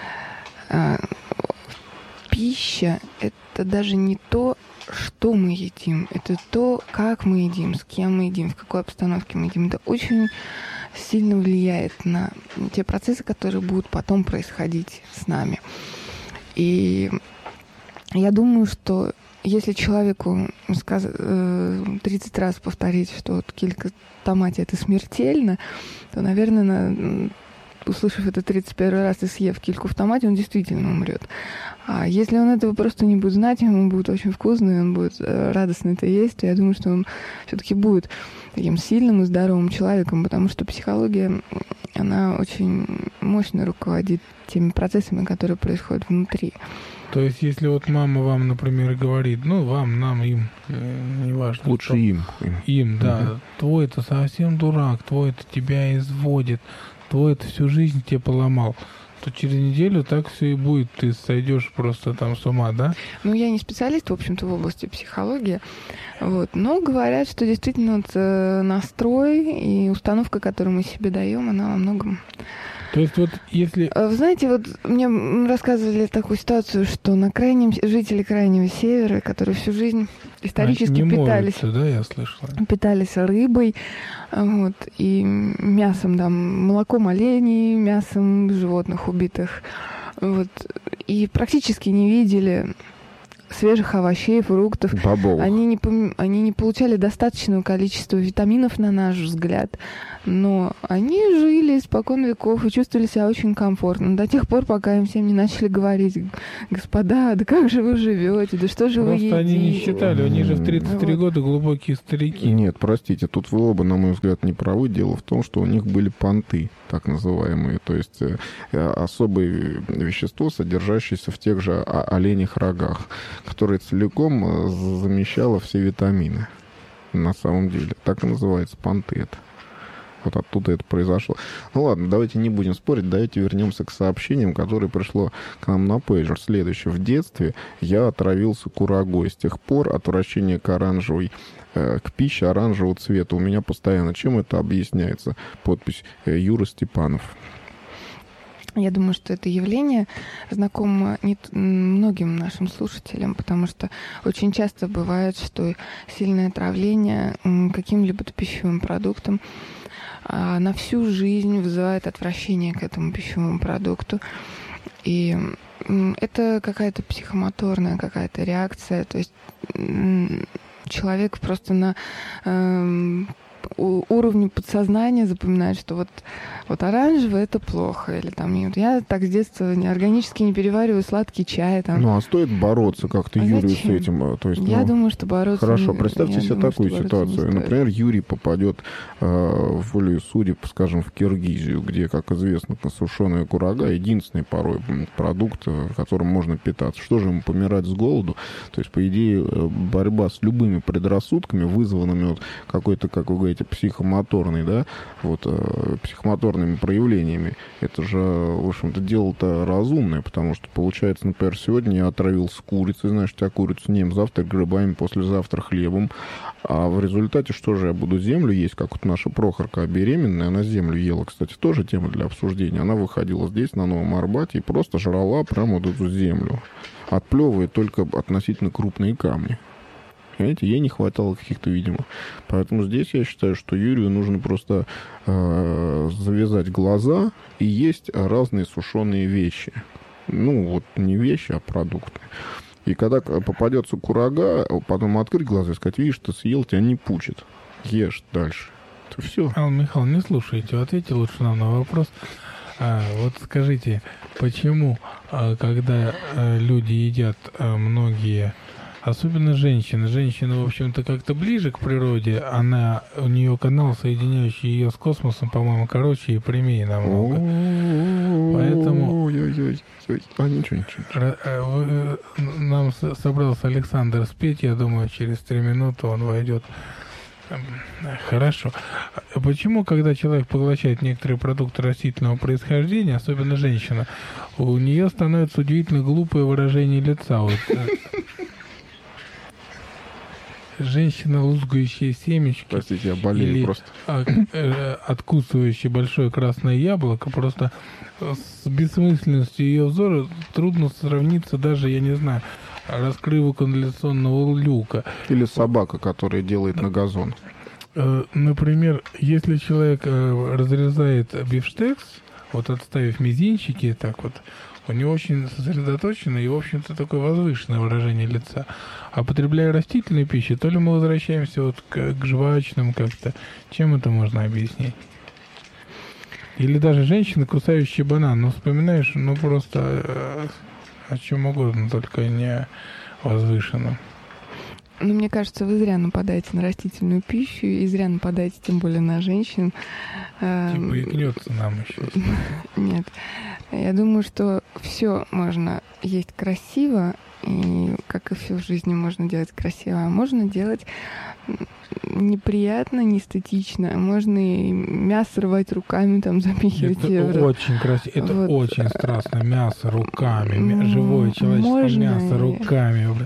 Пища — это даже не то, что мы едим, это то, как мы едим, с кем мы едим, в какой обстановке мы едим. Это очень сильно влияет на те процессы, которые будут потом происходить с нами. И я думаю, что если человеку 30 раз повторить, что вот килька в томате — это смертельно, то, наверное, услышав это 31 раз и съев кильку в томате, он действительно умрет. А если он этого просто не будет знать, ему будет очень вкусно, и он будет радостно это есть, то я думаю, что он все-таки будет таким сильным и здоровым человеком, потому что психология, она очень мощно руководит теми процессами, которые происходят внутри.
То есть, если вот мама вам, например, говорит, ну, вам, нам, им, неважно.
Лучше
кто,
им.
Им, да. Твой-то совсем дурак, твой-то тебя изводит, твой-то всю жизнь тебе поломал, то через неделю так все и будет. Ты сойдешь просто там с ума, да?
Ну, я не специалист, в общем-то, в области психологии. Вот. Но говорят, что действительно вот настрой и установка, которую мы себе даем, она во многом
То есть вот если...
Вы знаете, вот мне рассказывали такую ситуацию, что жители Крайнего Севера, которые всю жизнь исторически
не
питались...
моются, да, я слышала?
Питались рыбой, вот, и мясом, там, молоком оленей, мясом животных убитых, вот, и практически не видели свежих овощей, фруктов. Они не получали достаточного количества витаминов, на наш взгляд, но они жили испокон веков и чувствовали себя очень комфортно до тех пор, пока им всем не начали говорить: господа, да как же вы живете, да что же вы едите?
Просто они не считали, они же в 33 года глубокие старики.
Нет, простите, тут вы оба, на мой взгляд, не правы. Дело в том, что у них были понты, так называемые, то есть особое вещество, содержащееся в тех же оленьих рогах, которое целиком замещало все витамины. На самом деле. Так и называется понты это. Вот оттуда это произошло. Ну ладно, давайте не будем спорить, давайте вернемся к сообщениям, которые пришло к нам на пейджер. Следующее. В детстве я отравился курагой. С тех пор отвращение к пище оранжевого цвета у меня постоянно. Чем это объясняется? Подпись Юра Степанов.
Я думаю, что это явление знакомо многим нашим слушателям, потому что очень часто бывает, что сильное отравление каким-либо пищевым продуктом на всю жизнь вызывает отвращение к этому пищевому продукту. И это какая-то психомоторная какая-то реакция. То есть человек просто на уровне подсознания запоминает, что вот оранжевый — это плохо. Или там, я так с детства органически не перевариваю сладкий чай. Там.
Ну, а стоит бороться как-то Юрию с этим? То есть,
я думаю, что бороться...
Хорошо, представьте себе такую ситуацию. Например, Юрий попадет волею судеб, скажем, в Киргизию, где, как известно, сушеная курага — единственный порой продукт, которым можно питаться. Что же ему, помирать с голоду? То есть, по идее, борьба с любыми предрассудками, вызванными вот какой-то, как вы говорите, психомоторной, да, психомоторными проявлениями, это же, в общем-то, дело-то разумное, потому что, получается, например, сегодня я отравился курицей, значит, я курицу не ем, завтра грибами, послезавтра хлебом, а в результате что же я буду землю есть, как вот наша Прохорка беременная, она землю ела, кстати, тоже тема для обсуждения, она выходила здесь, на Новом Арбате, и просто жрала прямо вот эту землю, отплевывая только относительно крупные камни. Понимаете, ей не хватало каких-то, видимо. Поэтому здесь я считаю, что Юрию нужно просто завязать глаза и есть разные сушеные вещи. Ну, вот не вещи, а продукты. И когда попадется курага, потом открыть глаза и сказать: видишь, ты съел, тебя не пучит. Ешь дальше. Это все.
Алла Михайловна, не слушайте, ответьте лучше нам на вопрос. Вот скажите, почему, когда люди едят многие... Особенно женщины. Женщина, в общем-то, как-то ближе к природе. У нее канал, соединяющий ее с космосом, по-моему, короче и прямее намного. Поэтому...
ничего.
Нам собрался Александр спеть. Я думаю, через 3 минуты он войдет. Хорошо. Почему, когда человек поглощает некоторые продукты растительного происхождения, особенно женщина, у нее становится удивительно глупое выражение лица? Вот, женщина, лузгающая семечки.
Простите, я болею
или
просто.
Откусывающая большое красное яблоко, просто с бессмысленностью ее взора трудно сравниться даже, я не знаю, раскрыву канализационного люка.
Или собака, которая делает на газон.
Например, если человек разрезает бифштекс, вот отставив мизинчики, так вот, у него очень сосредоточено и, в общем-то, такое возвышенное выражение лица. А потребляя растительную пищу, то ли мы возвращаемся вот к жвачным как-то. Чем это можно объяснить? Или даже женщины, кусающие банан. Ну, вспоминаешь, ну, просто о чем угодно, только не возвышенном.
Ну, мне кажется, вы зря нападаете на растительную пищу и зря нападаете, тем более, на женщин.
Типа икнется нам еще.
Нет. Я думаю, что все можно есть красиво, и как и все в жизни можно делать красиво, а можно делать неприятно, неэстетично. Можно и мясо рвать руками, там запихивать.
Это очень красиво, это вот. Очень страстно. Мясо руками, живое человеческое мясо руками.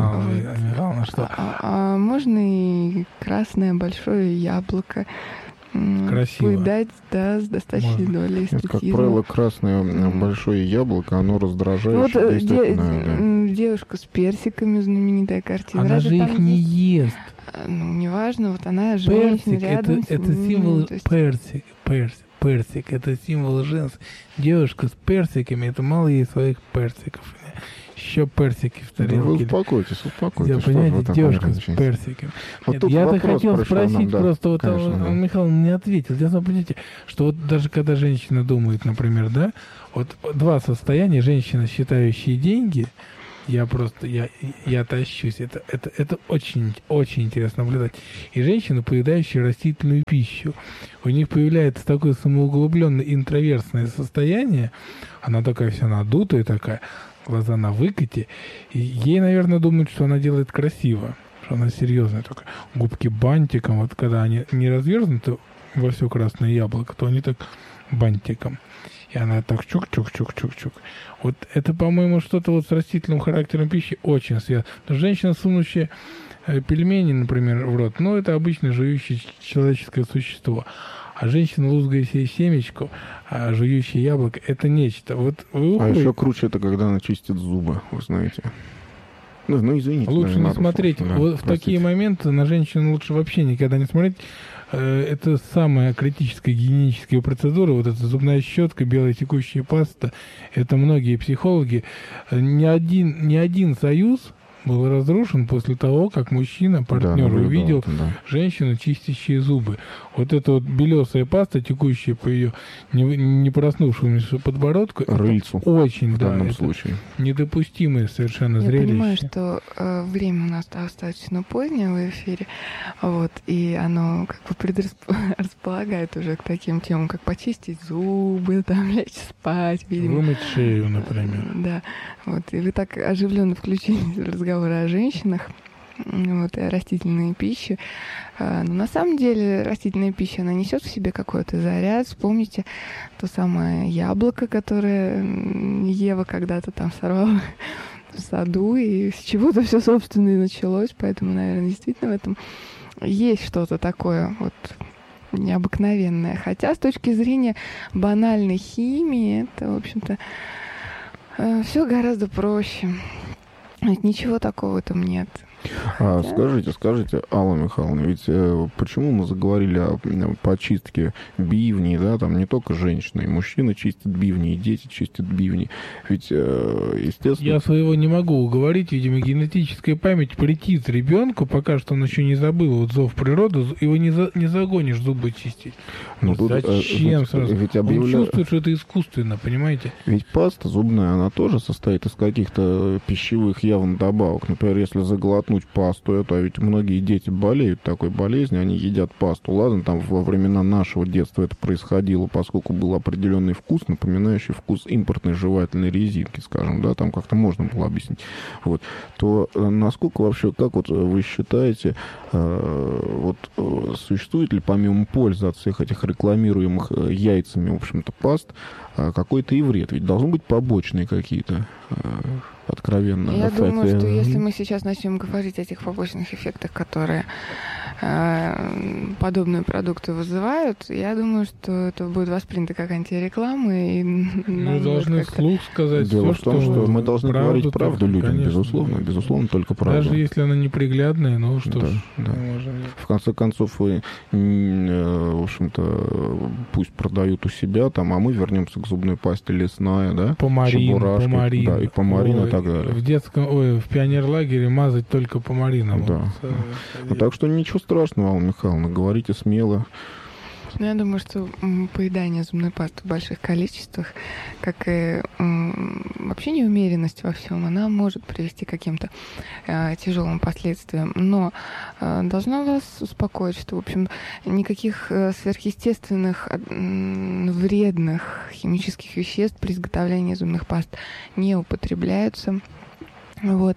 Можно и красное большое яблоко.
Красиво.
поедать, да, с достаточной долей
Это,
эстетизма.
как правило, красное большое яблоко, оно раздражающее.
Вот
действительно,
девушка с персиками, знаменитая картина.
Она
Разве
же
там
их не
есть?
ест.
Ну, неважно, вот она женщина
Персик
рядом
это
с ним,
символ
то есть-
персик, это символ женства. Девушка с персиками, это мало ей своих персиков. Еще персики в
да. Да вы
тарелке.
успокойтесь,
Я
успокойтесь. что
понимаете,
вы так
девушка с
нервничаете?
персиками.
Вот
Нет,
тут
я-то
вопрос
хотел
пришел
спросить
нам, да,
просто, вот
конечно, да.
Михаил не ответил. Дело в том, понимаете, что вот даже когда женщина думает, например, да, вот два состояния: женщина, считающая деньги, я тащусь. Это очень, очень интересно наблюдать. И женщина, поедающая растительную пищу. У них появляется такое самоуглубленное интроверсное состояние. Она такая вся надутая, такая, глаза на выкате. И ей, наверное, думают, что она делает красиво, что она серьезная такая. Губки бантиком. Вот когда они не развернуты во все красное яблоко, то они так бантиком. И она так чук-чук-чук-чук-чук. Вот это, по-моему, что-то вот с растительным характером пищи очень связано. Потому что женщина, сунущая пельмени, например, в рот, ну, это обычно жующее человеческое существо. А женщина, лузгающая семечку, жующая яблоко, это нечто. Вот вы
А еще круче это, когда она чистит зубы, вы знаете. Ну извините.
лучше не
наверное,
смотреть.
да,
Вот в такие моменты на женщину лучше вообще никогда не смотреть. Это самая критическая гигиеническая процедура. Вот эта зубная щетка, белая текущая паста. Это многие психологи. Ни один союз был разрушен после того, как мужчина, партнер,
наблюдал
увидел
это, да.
женщину, чистящие зубы. Вот эта вот белесая паста, текущая по ее не проснувшемуся подбородку,
Рыльцу
это очень,
в
да,
данном
это
случае.
недопустимое совершенно
Я
зрелище.
понимаю, что время у нас достаточно позднее в эфире, вот, и оно как бы располагает уже к таким темам, как почистить зубы, там, лечь спать, видимо.
Вымыть шею, например.
Да, вот, и вы так оживленно включились в разговор о женщинах, вот, и о растительной пище. Но на самом деле растительная пища, она несет в себе какой-то заряд. Вспомните то самое яблоко, которое Ева когда-то там сорвала в саду, и с чего-то все, собственно, и началось. Поэтому, наверное, действительно в этом есть что-то такое вот необыкновенное. Хотя с точки зрения банальной химии, это, в общем-то, все гораздо проще. Ничего такого там нет.
Скажите, Алла Михайловна, ведь почему мы заговорили о почистке бивней, да, там не только женщины, и мужчины чистят бивни, и дети чистят бивни. Ведь, естественно...
Я своего не могу уговорить, видимо, генетическая память претит ребенку, пока что он еще не забыл вот зов природы, его не загонишь зубы чистить.
Ну, тут,
зачем сразу?
Ведь
Он чувствует, что это искусственно, понимаете?
Ведь паста зубная, она тоже состоит из каких-то пищевых явно добавок. Например, если заглотнуть пасту эту, а ведь многие дети болеют такой болезнью, они едят пасту. Ладно, там во времена нашего детства это происходило, поскольку был определенный вкус, напоминающий вкус импортной жевательной резинки, скажем, да, там как-то можно было объяснить. Вот. То насколько вообще, как вот вы считаете, вот существует ли помимо пользы от всех этих рекламируемых яйцами, в общем-то, паст, какой-то и вред? Ведь должны быть побочные какие-то откровенно.
Я думаю, что если мы сейчас начнем говорить о тех побочных эффектах, которые подобные продукты вызывают, я думаю, что это будет воспринято как антиреклама. И
мы должны вслух сказать
Дело
все,
в том, что мы должны говорить правду людям,
конечно,
безусловно, только правду.
Даже если она неприглядная, ну что
да,
ж.
Да. В конце концов, в общем-то, пусть продают у себя, там, а мы вернемся к зубной пасте лесная, да?
Помарин,
да, и помарин и так далее.
В пионерлагере мазать только помарином.
Да. Вот, так что ничего страшного, Алла Михайловна, говорите смело.
Ну, я думаю, что поедание зубной пасты в больших количествах, как и вообще неумеренность во всем, она может привести к каким-то тяжелым последствиям. Но должна вас успокоить, что, в общем, никаких сверхъестественных вредных химических веществ при изготовлении зубных паст не употребляются. Вот.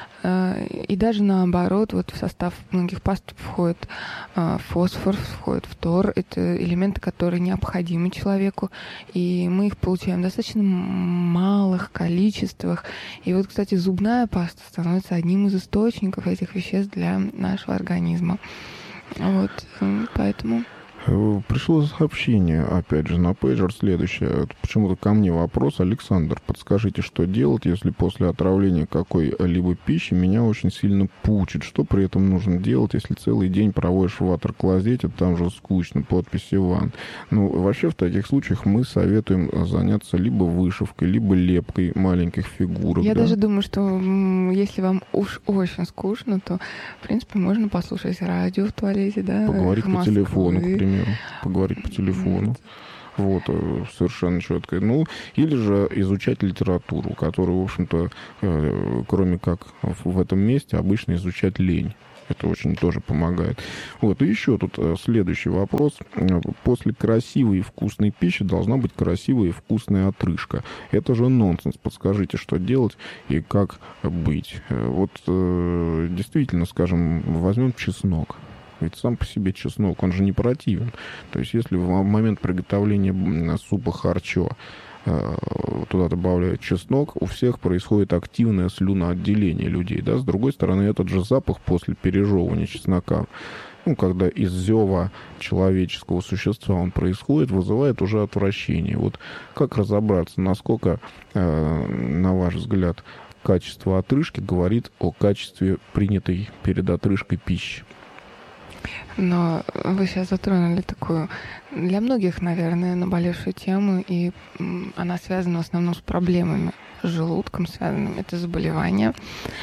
И даже наоборот, вот в состав многих паст входит фосфор, входит фтор. Это элементы, которые необходимы человеку. И мы их получаем в достаточно малых количествах. И вот, кстати, зубная паста становится одним из источников этих веществ для нашего организма. Вот. Поэтому...
Пришло сообщение, опять же, на пейджер следующее. Почему-то ко мне вопрос. Александр, подскажите, что делать, если после отравления какой-либо пищи меня очень сильно пучит? Что при этом нужно делать, если целый день проводишь в ватер-клозете, там же скучно, подпись Иван? Ну, вообще, в таких случаях мы советуем заняться либо вышивкой, либо лепкой маленьких фигурок.
Я даже думаю, что если вам уж очень скучно, то, в принципе, можно послушать радио в туалете, да?
Поговорить по телефону, к примеру. Поговорить по телефону. Вот, совершенно четко. Ну, или же изучать литературу, которую, в общем-то, кроме как в этом месте, обычно изучать лень. Это очень тоже помогает. Вот, и еще тут следующий вопрос. После красивой и вкусной пищи должна быть красивая и вкусная отрыжка. Это же нонсенс. Подскажите, что делать и как быть. Вот, действительно, скажем, возьмем чеснок. Ведь сам по себе чеснок, он же не противен. То есть, если в момент приготовления супа харчо туда добавляют чеснок, у всех происходит активное слюноотделение людей. Да? С другой стороны, этот же запах после пережевывания чеснока, ну, когда из зева человеческого существа он происходит, вызывает уже отвращение. Вот как разобраться, насколько, на ваш взгляд, качество отрыжки говорит о качестве принятой перед отрыжкой пищи?
Но вы сейчас затронули такую, для многих, наверное, наболевшую тему, и она связана в основном с проблемами с желудком, связанными, это заболевания.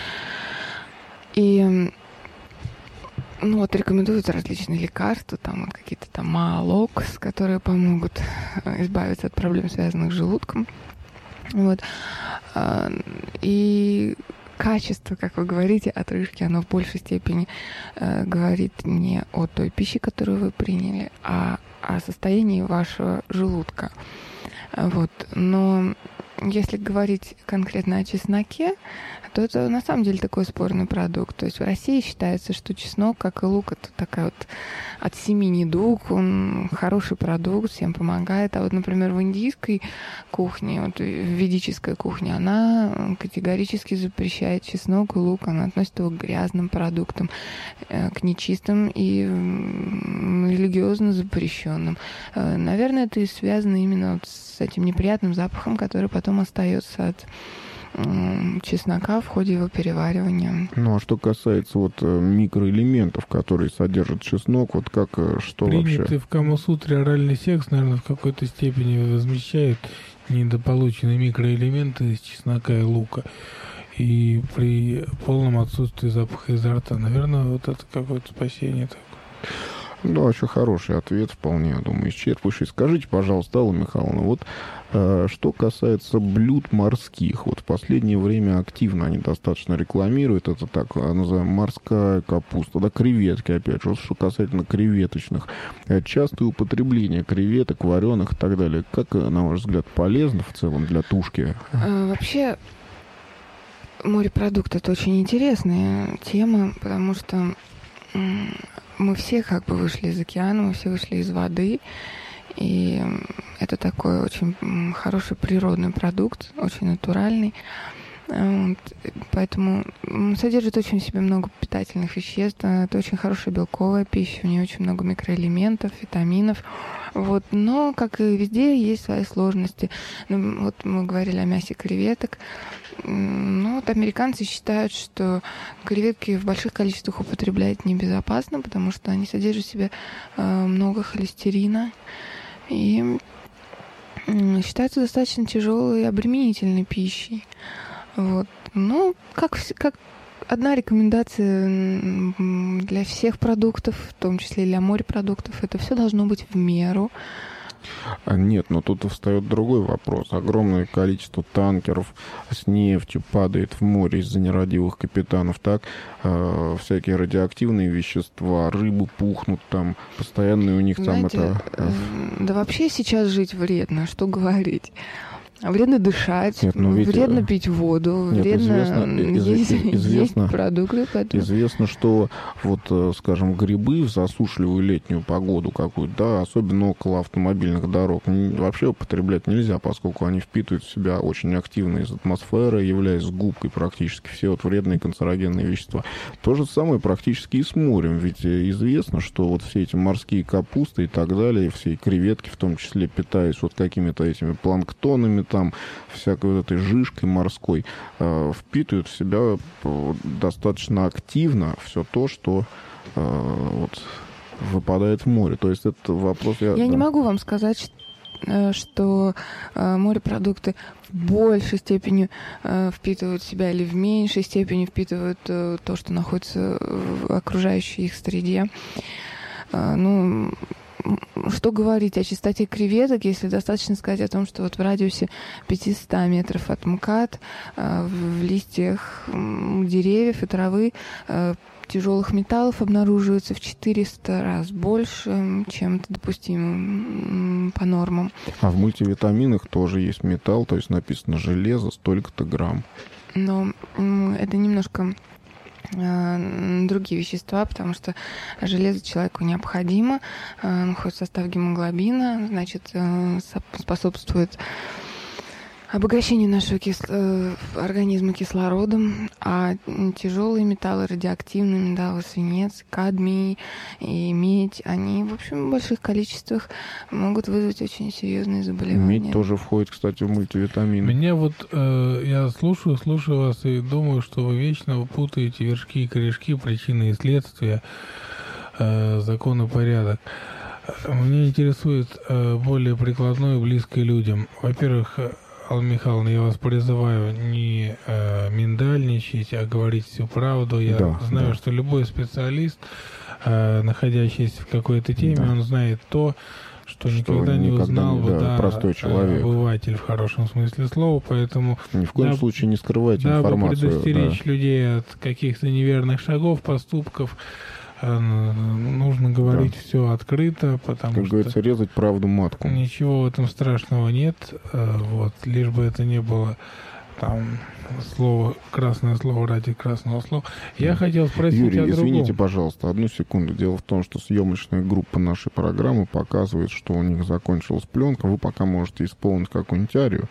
И ну, вот рекомендуют различные лекарства, там вот какие-то там Маалокс, которые помогут избавиться от проблем, связанных с желудком. Вот. И качество, как вы говорите, отрыжки, оно в большей степени говорит не о той пище, которую вы приняли, а о состоянии вашего желудка. Вот. Но если говорить конкретно о чесноке, то это на самом деле такой спорный продукт. То есть в России считается, что чеснок, как и лук, это такая вот от семи недуг, он хороший продукт, всем помогает. А вот, например, в индийской кухне, вот в ведической кухне, она категорически запрещает чеснок и лук, она относит его к грязным продуктам, к нечистым и религиозно запрещенным. Наверное, это и связано именно вот с этим неприятным запахом, который потом остается от чеснока в ходе его переваривания.
Ну, а что касается вот микроэлементов, которые содержат чеснок, вот как, что
принятый
вообще?
В Камасутре оральный секс, наверное, в какой-то степени возмещает недополученные микроэлементы из чеснока и лука. И при полном отсутствии запаха изо рта, наверное, вот это какое-то спасение такое.
Да, очень хороший ответ, вполне, я думаю, исчерпывающий. Скажите, пожалуйста, Алла Михайловна, вот что касается блюд морских, вот в последнее время активно они достаточно рекламируют, это так называемая морская капуста, да, креветки, опять же, вот что касательно креветочных, частое употребление креветок, вареных и так далее, как, на ваш взгляд, полезно в целом для тушки?
Вообще, морепродукты — это очень интересная тема, потому что мы все как бы вышли из океана, мы все вышли из воды, и это такой очень хороший природный продукт, очень натуральный. Вот, поэтому содержит очень в себе много питательных веществ. Это очень хорошая белковая пища, у нее очень много микроэлементов, витаминов. Вот. Но, как и везде, есть свои сложности. Ну, вот мы говорили о мясе креветок. Ну, вот американцы считают, что креветки в больших количествах употреблять небезопасно, потому что они содержат в себе много холестерина. И считаются достаточно тяжелой и обременительной пищей. Вот. Ну, как одна рекомендация для всех продуктов, в том числе и для морепродуктов, это все должно быть в меру.
Нет, но тут встает другой вопрос. Огромное количество танкеров с нефтью падает в море из-за нерадивых капитанов, так? Всякие радиоактивные вещества, рыбы пухнут там, постоянно у них. Знаете,
там это... Да вообще сейчас жить вредно, что говорить. Вредно дышать,
Нет, ну ведь,
вредно пить воду,
нет,
вредно есть продукты. Поэтому...
Известно, что вот, скажем, грибы в засушливую летнюю погоду какую-то, да, особенно около автомобильных дорог, вообще употреблять нельзя, поскольку они впитывают в себя очень активно из атмосферы, являясь губкой практически все вот вредные канцерогенные вещества. То же самое практически и с морем, ведь известно, что вот все эти морские капусты и так далее, все креветки в том числе, питаясь вот какими-то этими планктонами, там, всякой вот этой жижкой морской, впитывают в себя достаточно активно все то, что вот, выпадает в море. То есть это вопрос...
Я не могу вам сказать, что морепродукты в большей степени впитывают в себя или в меньшей степени впитывают то, что находится в окружающей их среде. Ну... Что говорить о чистоте креветок, если достаточно сказать о том, что вот в радиусе 500 метров от МКАД в листьях деревьев и травы тяжелых металлов обнаруживается в 400 раз больше, чем это допустимо по нормам.
А в мультивитаминах тоже есть металл, то есть написано железо, столько-то грамм.
Но это немножко... другие вещества, потому что железо человеку необходимо, входит в состав гемоглобина, значит, способствует обогащению нашего организма кислородом, а тяжелые металлы, радиоактивные металлы, свинец, кадмий и медь, они, в общем, в больших количествах могут вызвать очень серьезные заболевания.
Медь тоже входит, кстати, в мультивитамины.
Меня вот, я слушаю вас и думаю, что вы вечно путаете вершки и корешки, причины и следствия, закон и порядок. Меня интересует более прикладное и близкое людям. Во-первых, Алла Михайловна, я вас призываю не миндальничать, а говорить всю правду. Я знаю, что любой специалист, находящийся в какой-то теме, он знает то, что никогда не узнал бы
простой человек,
обыватель в хорошем смысле слова, поэтому
ни в коем случае не скрывайте информацию.
Дабы предостеречь людей от каких-то неверных шагов, поступков, нужно говорить все открыто, потому
как говорится, резать правду матку.
Ничего в этом страшного нет, вот, лишь бы это не было там красное слово ради красного слова. Я хотел спросить
Юрий,
о другом.
извините, пожалуйста, одну секунду. Дело в том, что съемочная группа нашей программы показывает, что у них закончилась пленка. Вы пока можете исполнить какую-нибудь арию.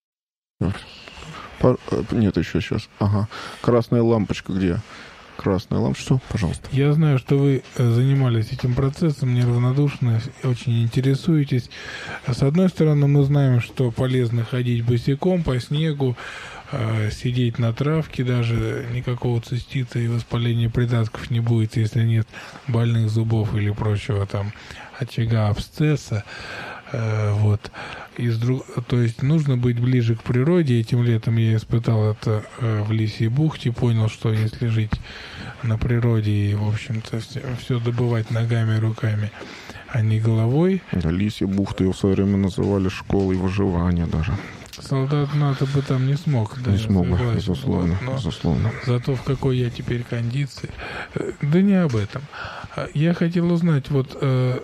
Нет, еще сейчас. Ага. Красная лампочка где? Красная лампочка, пожалуйста.
Я знаю, что вы занимались этим процессом, неравнодушно, очень интересуетесь. С одной стороны, мы знаем, что полезно ходить босиком по снегу, сидеть на травке, даже никакого цистита и воспаления придатков не будет, если нет больных зубов или прочего там очага абсцесса. Вот. То есть нужно быть ближе к природе. Этим летом я испытал это в Лисьей бухте, понял, что если жить на природе и, в общем-то, все добывать ногами и руками, а не головой.
Да, Лисья бухта ее в свое время называли школой выживания даже.
Солдат НАТО бы там не смог. Да,
не смог бы, безусловно, безусловно.
Зато в какой я теперь кондиции. Да не об этом. Я хотел узнать, вот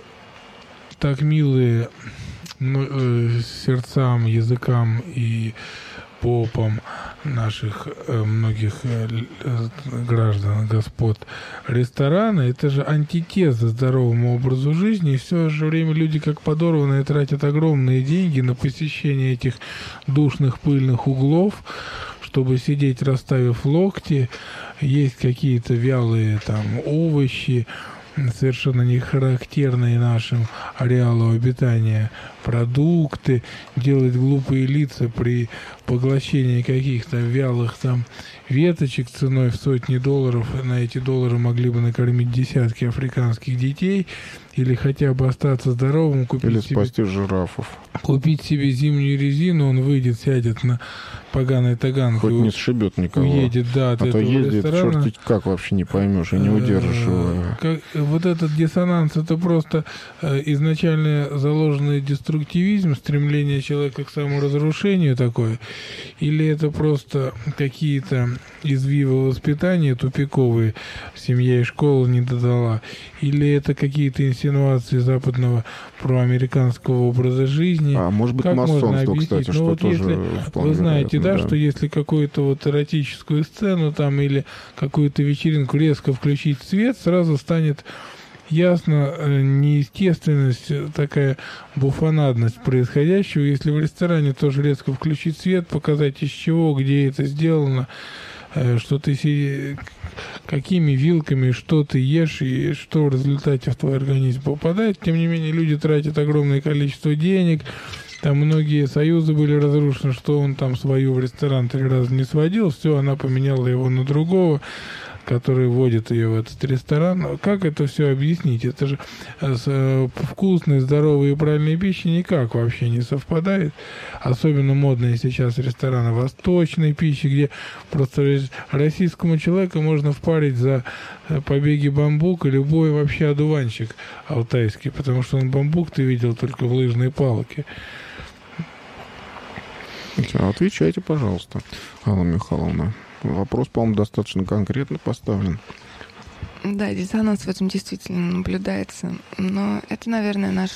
так милые сердцам, языкам и попам наших многих граждан, господ, рестораны, это же антитеза здоровому образу жизни, и в то же время люди как подорванные тратят огромные деньги на посещение этих душных пыльных углов, чтобы сидеть, расставив локти, есть какие-то вялые там овощи, совершенно не характерные нашим ареалу обитания продукты, делать глупые лица при поглощении каких-то вялых там веточек ценой в сотни долларов. На эти доллары могли бы накормить десятки африканских детей или хотя бы остаться здоровым,
или спасти жирафов.
Купить себе зимнюю резину, он выйдет, сядет на поганой таганке.
Хоть не сшибет никого.
Уедет, да, от
а
этого
то ездит,
ресторана.
черт как вообще не поймешь и не удержишь его.
Вот этот диссонанс, это просто изначально заложенный деструктивизм, стремление человека к саморазрушению такое, или это просто какие-то извивы воспитания тупиковые, семья и школа не додала, или это какие-то инсинуации западного проамериканского образа жизни.
А может быть,
как
масонство, кстати, что
вот
тоже
если,
вполне
вы знаете,
вероятно,
да, что если какую-то вот эротическую сцену там или какую-то вечеринку резко включить свет, сразу станет ясно неестественность, такая буфонадность происходящего. Если в ресторане тоже резко включить свет, показать из чего, где это сделано, что ты какими вилками, что ты ешь и что в результате в твой организм попадает. Тем не менее, люди тратят огромное количество денег. Там многие союзы были разрушены, что он там свою в ресторан 3 раза не сводил. Все, она поменяла его на другого, который водит ее в этот ресторан. Как это все объяснить? Это же вкусной, здоровой и правильной пищи никак вообще не совпадает. Особенно модные сейчас рестораны восточной пищи, где просто российскому человеку можно впарить за побеги бамбука любой вообще одуванчик алтайский, потому что он бамбук ты видел только в лыжной палке.
Отвечайте, пожалуйста, Алла Михайловна. Вопрос, по-моему, достаточно конкретно поставлен.
Да, диссонанс в этом действительно наблюдается. Но это, наверное, наш